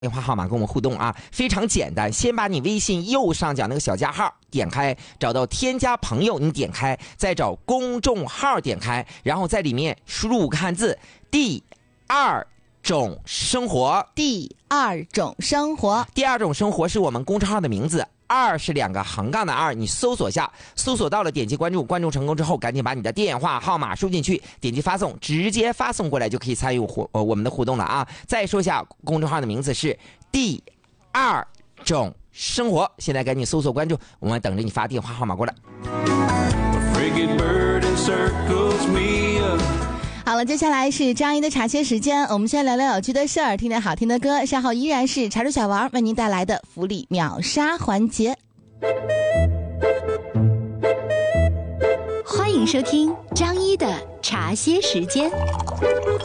电话号码跟我们互动啊，非常简单，先把你微信右上角那个小加号点开，找到添加朋友，你点开，再找公众号点开，然后在里面输入5个汉字第二种生活。 第二种生活， 第二种生活是我们公众号的名字，2是2个横杠的2，你搜索下，搜索到了点击关注，关注成功之后赶紧把你的电话号码输进去，点击发送，直接发送过来就可以参与我们的互动了啊。再说一下公众号的名字是第二种生活，现在赶紧搜索关注，我们等着你发电话号码过来。 好了，接下来是张一的茶歇时间，我们先聊聊有趣的事儿，听点好听的歌，稍后依然是茶主小王为您带来的福利秒杀环节。 欢迎收听张一的茶歇时间。